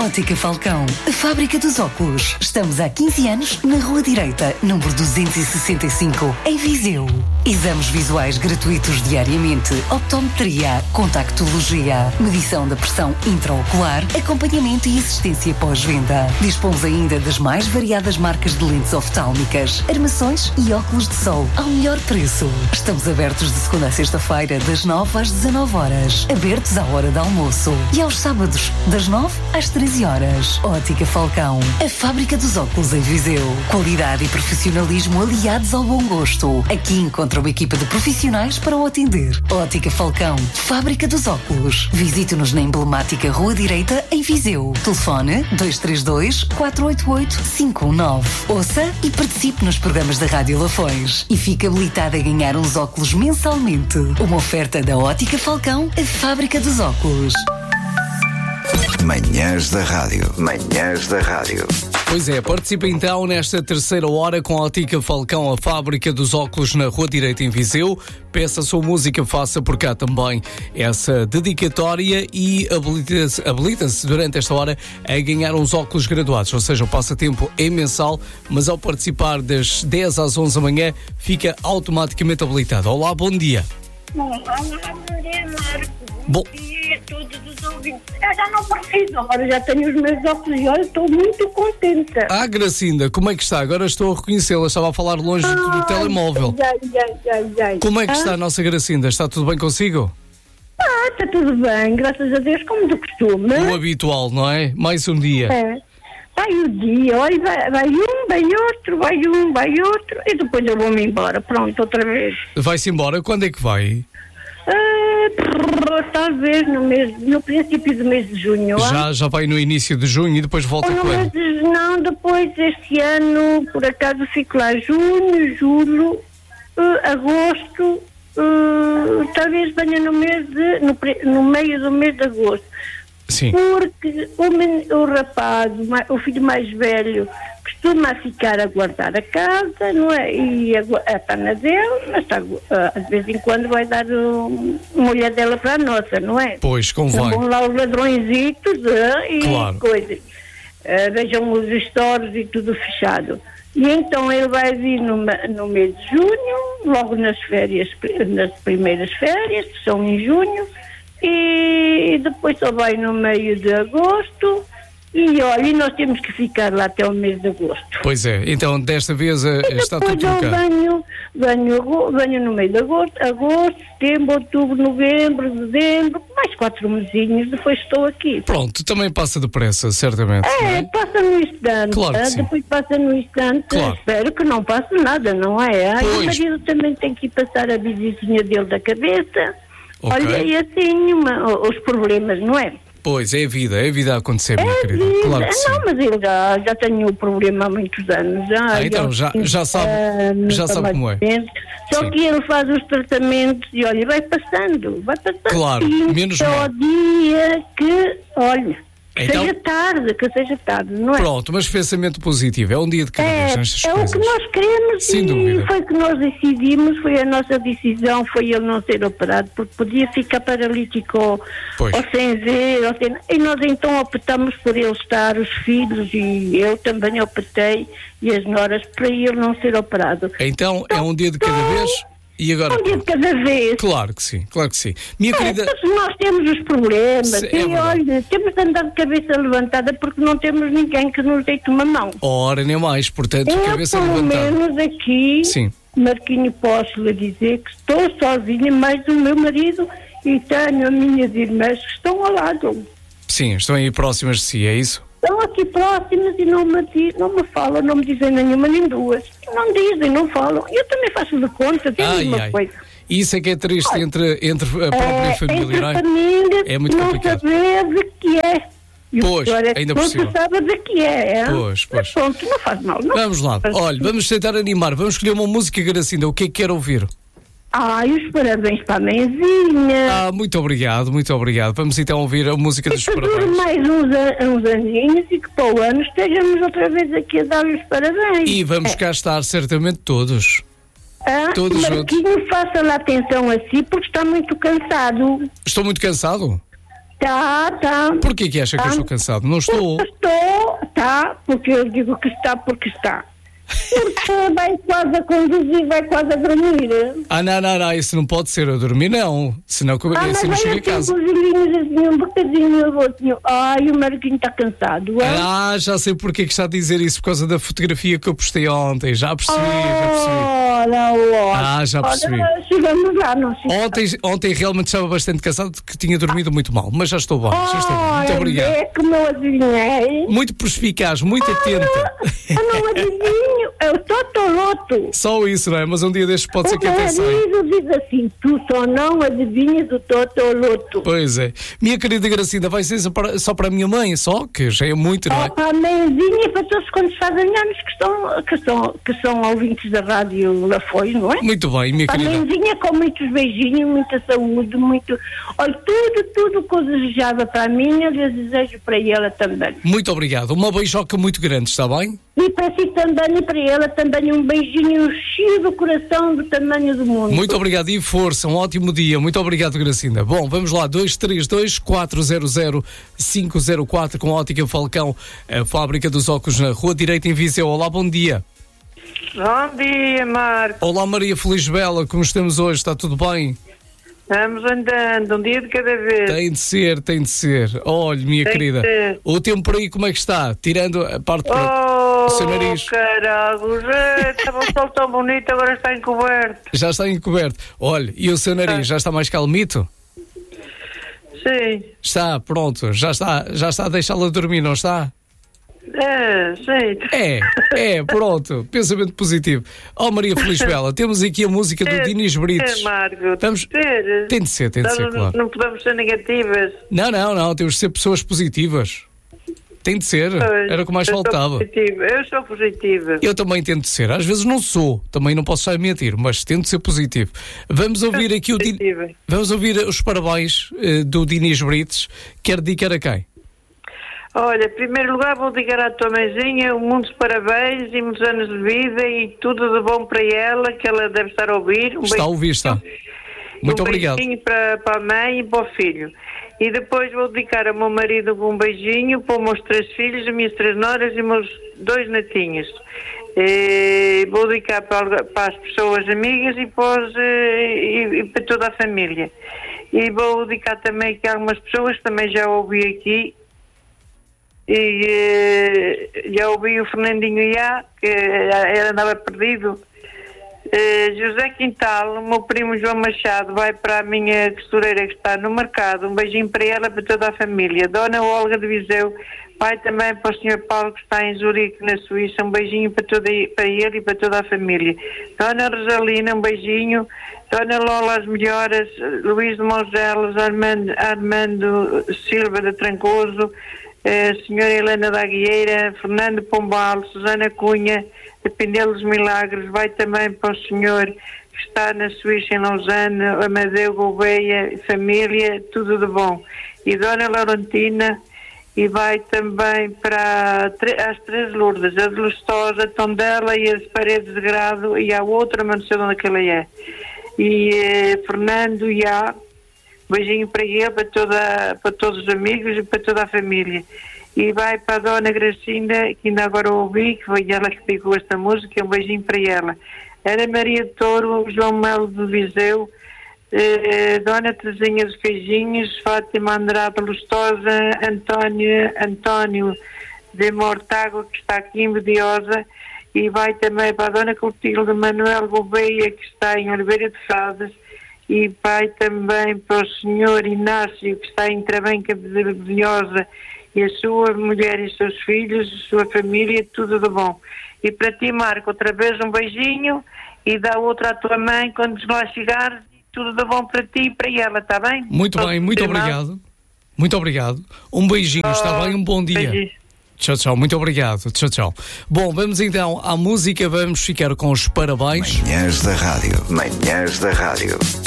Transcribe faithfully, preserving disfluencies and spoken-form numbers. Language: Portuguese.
Ótica Falcão, a fábrica dos óculos. Estamos há quinze anos na Rua Direita, número duzentos e sessenta e cinco, em Viseu. Exames visuais gratuitos diariamente, optometria, contactologia, medição da pressão intraocular, acompanhamento e assistência pós-venda. Dispomos ainda das mais variadas marcas de lentes oftálmicas, armações e óculos de sol ao melhor preço. Estamos abertos de segunda a sexta-feira, das nove às dezanove horas. Abertos à hora de almoço. E aos sábados, das nove às treze horas. Ótica Falcão, a fábrica dos óculos em Viseu. Qualidade e profissionalismo aliados ao bom gosto. Aqui encontra uma equipa de profissionais para o atender. Ótica Falcão, fábrica dos óculos. Visite-nos na emblemática Rua Direita, em Viseu. Telefone dois três dois, quatro oito oito, cinco um nove. Ouça e participe nos programas da Rádio Lafões. E fique habilitado a ganhar uns óculos mensalmente. Uma oferta da Ótica Falcão, a fábrica dos óculos. Manhãs da Rádio. Manhãs da Rádio. Pois é, participa então nesta terceira hora com a Ótica Falcão, a fábrica dos óculos na Rua Direita em Viseu. Peça a sua música, faça por cá também essa dedicatória e habilita-se, habilita-se durante esta hora a ganhar uns óculos graduados, ou seja, o passatempo é mensal, mas ao participar das dez às onze da manhã fica automaticamente habilitado. Olá, bom dia. Olá, bom dia, Marco. Bom dia a todos os ouvintes. Eu já não preciso, agora já tenho os meus óculos e olha, estou muito contente. Ah, Gracinda, como é que está? Agora estou a reconhecê-la, estava a falar longe do, do telemóvel. Ai, ai, ai, ai. Como é que ah? está a nossa Gracinda? Está tudo bem consigo? Ah, está tudo bem, graças a Deus, como de costume. O habitual, não é? Mais um dia. É. Vai o dia, olha, vai, vai um, vai outro, vai um, vai outro, e depois eu vou-me embora, pronto, outra vez. Vai-se embora? Quando é que vai? Ah, talvez no, mês, no princípio do mês de junho. Já, já vai no início de junho e depois volta Ou no quando? mês de, não, depois este ano, por acaso fico lá junho, julho, uh, agosto, uh, talvez venha no mês de, no, no meio do mês de agosto. Sim. Porque o, men, o rapaz, o filho mais velho, costuma ficar a guardar a casa, não é? E a, a pana dele, mas está, uh, de vez em quando vai dar um, uma olhadela para a nossa, não é? Pois, convém. Vão lá os ladrõezitos uh, e claro. coisas. Uh, vejam os stores e tudo fechado. E então ele vai vir no, no mês de junho, logo nas férias, nas primeiras férias, que são em junho, e depois só vai no meio de agosto. E olha, nós temos que ficar lá até o mês de agosto. Pois é, então desta vez uh, está tudo trocado. Depois eu venho, venho, venho no meio de agosto, agosto, setembro, outubro, novembro, dezembro, mais quatro mesinhos, depois estou aqui. Pronto, também passa depressa, certamente. É, não é? passa no instante, claro que sim. Depois passa no instante, claro. Espero que não passe nada, não é? Ai, o marido também tem que ir passar a visitinha dele da cabeça. Okay. Olha, e assim, uma, os problemas, não é? Pois, é a vida, é a vida a acontecer, minha é querida. Vida. Claro que sim. Não, mas ele já, já tem o problema há muitos anos. Já, ah, então, já, já sabe, anos, já sabe como é. Só sim. que ele faz os tratamentos e, olha, vai passando, vai passando. Claro, e menos é mal. o dia que, olha... Que então, seja tarde, que seja tarde, não é? Pronto, mas pensamento positivo, é um dia de cada é, vez nestas é coisas. É o que nós queremos. Sem e dúvida. Foi o que nós decidimos, foi a nossa decisão, foi ele não ser operado, porque podia ficar paralítico ou, ou sem ver, ou sem... e nós então optamos por ele estar, os filhos, e eu também optei, e as noras, para ele não ser operado. Então, então é um dia de cada então, vez... E agora, um dia de cada vez. Claro que sim, claro que sim. Minha é, querida... Nós temos os problemas. Se, é e olha, temos de andar de cabeça levantada porque não temos ninguém que nos deite uma mão. Ora, nem mais, portanto, eu, cabeça pelo levantada. Pelo menos aqui, sim. Marquinho, posso lhe dizer que estou sozinha, mais o meu marido, e tenho as minhas irmãs que estão ao lado. Sim, estão aí próximas de si, é isso? Estão aqui próximas e não me, não me falam, não me dizem nenhuma nem duas. Não dizem, não falam. Eu também faço de conta, tem ai, uma ai. coisa. Isso é que é triste Olha, entre, entre a própria é, família, entre não é? Família, é muito não complicado. Não saber de que é. E pois, é ainda por cima. Não se sabe de que é. Pois, pois. Mas pronto, não faz mal. Não vamos lá. faz... Olha, vamos tentar animar. Vamos escolher uma música, Gracinda. O que é que quer ouvir? Ai, os parabéns para a mãezinha. Ah, muito obrigado, muito obrigado. Vamos então ouvir a música dos e que parabéns. dure mais uns, uns aninhos e que para o ano estejamos outra vez aqui a dar os parabéns. E vamos é. cá estar certamente todos. Ah, todos Marquinho, faça lá atenção a si porque está muito cansado. Estou muito cansado? Tá, tá. Porquê que acha que tá. eu estou cansado? Não estou. Estou, tá, porque eu digo que está porque está. Porque vai quase a conduzir, vai quase a dormir. Ah, não, não, não, isso não pode ser a dormir, não. Senão como Ah, é mas assim vai chego a assim casa. com os olhinhos assim, um bocadinho, eu vou assim, ai, o Marquinhos está cansado. É? Ah, já sei porque é que está a dizer isso, por causa da fotografia que eu postei ontem. Já percebi, já percebi. Ora, ora. Ah, já percebi. Ora, chegamos lá, não sei. Ontem, ontem realmente estava bastante cansado, que tinha dormido muito mal, mas já estou bem, já estou bem. Muito obrigado. É como eu adivinhei. Muito perspicaz, muito atenta. Eu não adivinho, eu estou toloto. Só isso, não é? Mas um dia destes pode ser O que até saia. marido diz assim, tu só não adivinhas o totoloto. Pois é. Minha querida Gracinda, vai ser só para, só para a minha mãe, só, que já é muito, não é? Oh, para a mãezinha e para todos quantos fazem anos que, estão, que, são, que são ouvintes da rádio Lafões, não é? Muito bem, minha A querida. mãezinha com muitos beijinhos, muita saúde, muito... Olha, tudo, tudo que eu desejava para a minha, eu desejo para ela também. Muito obrigado. Uma beijoca muito grande, está bem? E para si também e para ela também um beijinho cheio do coração do tamanho do mundo. Muito obrigado e força, um ótimo dia. Muito obrigado, Gracinda. Bom, vamos lá, dois três dois, quatro zero zero, cinco zero quatro com a Ótica Falcão, a fábrica dos óculos na Rua Direita em Viseu. Olá, bom dia. Bom dia, Marco. Olá, Maria Feliz Bela, como estamos hoje? Está tudo bem? Estamos andando, um dia de cada vez. Tem de ser, tem de ser. Olha, minha Tem querida, de ser. o tempo por aí como é que está? Tirando a parte para Oh, o seu nariz. caralho, já estava um sol tão bonito, agora está encoberto. Já está encoberto. Olha, e o seu nariz já está mais calmito? Sim, Está, pronto, já está, já está a deixá-la dormir, não está? é, sim. É, é, pronto, pensamento positivo. Oh, Maria Feliz Bela, temos aqui a música do Dinis Brites. É, Marco, Vamos- ter. Tem de ser, tem de ser, Não- claro. Não podemos ser negativas. Não, não, não, temos de ser pessoas positivas. Tem de ser, Pois, era o que mais eu sou faltava. positiva, Eu sou positiva. Eu também tento ser, às vezes não sou, também não posso já mentir, mas tento ser positivo. Vamos ouvir aqui o Din... Positiva. Vamos ouvir os parabéns eh, do Dinis Brites. Quer dedicar a quem? Olha, em primeiro lugar vou ligar à tua mãezinha um muitos parabéns e muitos anos de vida e tudo de bom para ela, que ela deve estar a ouvir. Um Está a beijo- ouvir, está. Muito um obrigado. beijinho para, para a mãe e para o filho. E depois vou dedicar ao meu marido um beijinho para os meus três filhos, as minhas três noras e os meus dois netinhos. E vou dedicar para, para as pessoas amigas e para, os, e, e para toda a família. E vou dedicar também aqui a algumas pessoas que também já ouvi aqui. E eh, já ouvi o Fernandinho Iá, que ele andava perdido. Eh, José Quintal, o meu primo João Machado, vai para a minha costureira que está no mercado. Um beijinho para ela e para toda a família. Dona Olga de Viseu, vai também para o senhor Paulo que está em Zurique, na Suíça. Um beijinho para, toda, para ele e para toda a família. Dona Rosalina, um beijinho. Dona Lola, as melhoras. Luís de Mongelos, Armando, Armando Silva de Trancoso. A senhora Helena da Aguieira, Fernando Pombal, Susana Cunha, de Pindelo dos Milagres, vai também para o senhor que está na Suíça, em Lausanne, Amadeu Gouveia, família, tudo de bom. E Dona Laurentina, e vai também para as três Lourdes, a de Lustosa, a Tondela e as Paredes de Grado, e a outra, mas não sei de onde é que ela é. E eh, Fernando e a beijinho para ele, para, toda, para todos os amigos e para toda a família. E vai para a Dona Gracinda, que ainda agora ouvi, que foi ela que pegou esta música, um beijinho para ela. Ana Maria de Touro, João Melo de Viseu, eh, Dona Terezinha dos Queijinhos, Fátima Andrade Lustosa, António, António de Mortágua, que está aqui em Bediosa, e vai também para a Dona Clotilde Manuel Gouveia, que está em Oliveira de Frades, e vai também para o senhor Inácio, que está em Trabanca de Bediosa, e a sua mulher e os seus filhos, a sua família, tudo de bom. E para ti, Marco, outra vez um beijinho, e dá outra à tua mãe quando lá chegares, tudo de bom para ti e para ela, está bem? Muito bem, muito obrigado. Muito obrigado. Um beijinho, está bem? Um bom dia. Beijinho. Tchau, tchau, muito obrigado. Tchau, tchau. Bom, vamos então à música, vamos ficar com os parabéns. Manhãs da Rádio. Manhãs da Rádio.